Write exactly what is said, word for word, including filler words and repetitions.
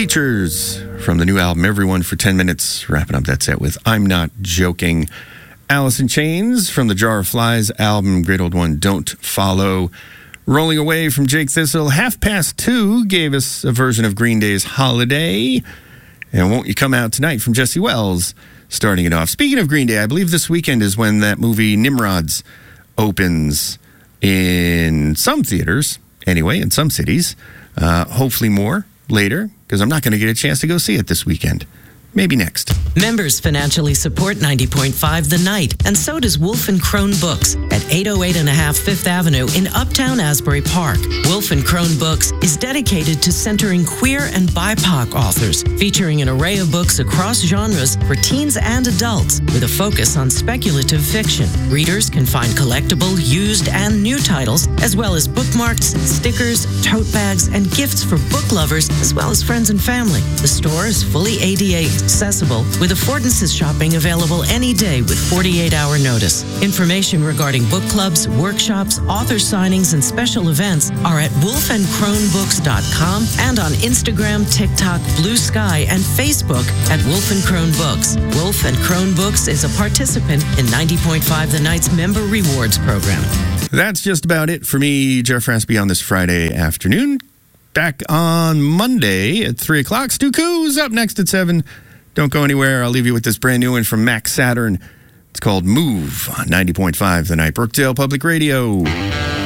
features from the new album, Everyone for ten minutes. Wrapping up that set with I'm Not Joking. Alice in Chains from the Jar of Flies album, Great Old One, Don't Follow. Rolling Away from Jake Thistle. Half Past Two gave us a version of Green Day's Holiday. And Won't You Come Out Tonight from Jesse Wells, starting it off. Speaking of Green Day, I believe this weekend is when that movie Nimrods opens in some theaters, anyway, in some cities. Uh, hopefully more later, because I'm not going to get a chance to go see it this weekend. Maybe next. Members financially support ninety point five The Night, and so does Wolf and Crone Books at eight oh eight and a half Fifth Avenue in Uptown Asbury Park. Wolf and Crone Books is dedicated to centering queer and B I P O C authors, featuring an array of books across genres for teens and adults, with a focus on speculative fiction. Readers can find collectible, used, and new titles, as well as bookmarks, stickers, tote bags, and gifts for book lovers, as well as friends and family. The store is fully A D A accessible, with affordances shopping available any day with forty-eight hour notice. Information regarding book clubs, workshops, author signings, and special events are at wolf and crone books dot com and on Instagram, TikTok, Blue Sky, and Facebook at Wolf and Crone Books. Wolf and Crone Books is a participant in ninety point five The Night's Member Rewards Program. That's just about it for me, Jeff Raspy, on this Friday afternoon. Back on Monday at three o'clock. Stu Coos up next at seven. Don't go anywhere. I'll leave you with this brand new one from Max Saturn. It's called Move on ninety point five The Night. Brookdale Public Radio.